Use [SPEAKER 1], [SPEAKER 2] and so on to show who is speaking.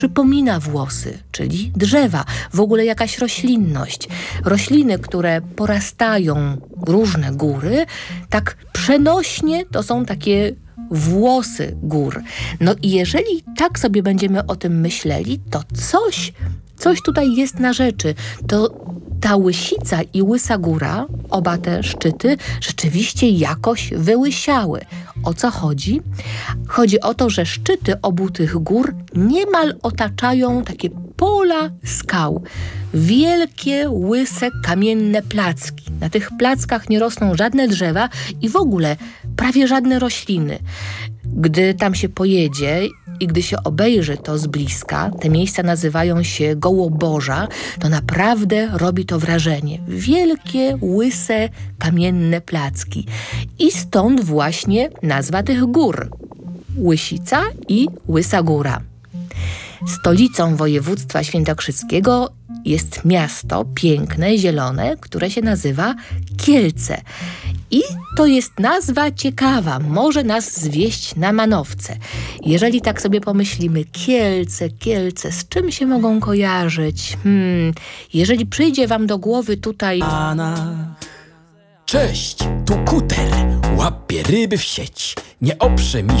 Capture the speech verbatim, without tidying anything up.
[SPEAKER 1] przypomina włosy, czyli drzewa, w ogóle jakaś roślinność. Rośliny, które porastają różne góry, tak przenośnie to są takie włosy gór. No i jeżeli tak sobie będziemy o tym myśleli, to coś, coś tutaj jest na rzeczy. To ta Łysica i Łysa Góra, oba te szczyty, rzeczywiście jakoś wyłysiały. O co chodzi? Chodzi o to, że szczyty obu tych gór niemal otaczają takie pola skał. Wielkie, łyse, kamienne placki. Na tych plackach nie rosną żadne drzewa i w ogóle prawie żadne rośliny. Gdy tam się pojedzie i gdy się obejrzy to z bliska, te miejsca nazywają się Gołoborza, to naprawdę robi to wrażenie. Wielkie, łyse, kamienne placki. I stąd właśnie nazwa tych gór. Łysica i Łysa Góra. Stolicą województwa świętokrzyskiego jest miasto piękne, zielone, które się nazywa Kielce. I to jest nazwa ciekawa, może nas zwieść na manowce. Jeżeli tak sobie pomyślimy, Kielce, Kielce, z czym się mogą kojarzyć? Hmm, jeżeli przyjdzie wam do głowy tutaj...
[SPEAKER 2] Cześć, tu Kuter, łapię ryby w sieć, nie oprze mi